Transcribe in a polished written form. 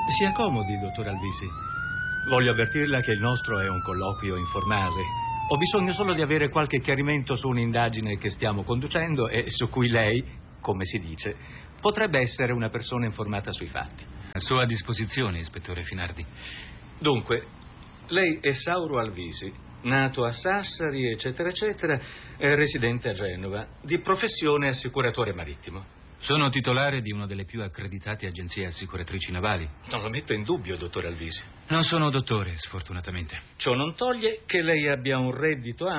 Si accomodi, dottor Alvisi. Voglio avvertirla che il nostro è un colloquio informale. Ho bisogno solo di avere qualche chiarimento su un'indagine che stiamo conducendo e su cui lei, come si dice, potrebbe essere una persona informata sui fatti. A sua disposizione, ispettore Finardi. Dunque, lei è Sauro Alvisi, nato a Sassari, eccetera, eccetera, residente a Genova, di professione assicuratore marittimo. Sono titolare di una delle più accreditate agenzie assicuratrici navali. Non lo metto in dubbio, dottor Alvisi. Non sono dottore, sfortunatamente. Ciò non toglie che lei abbia un reddito